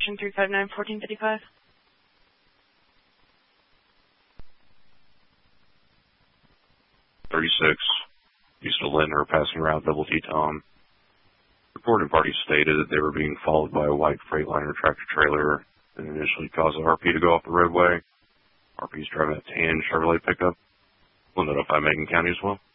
Ocean 359 1455. 36, east of Lindner, passing around Double T Tom. Reporting party stated that they were being followed by a white Freightliner tractor trailer and initially caused the RP to go off the roadway. RP's driving a tan Chevrolet pickup. We'll notify Macon County as well.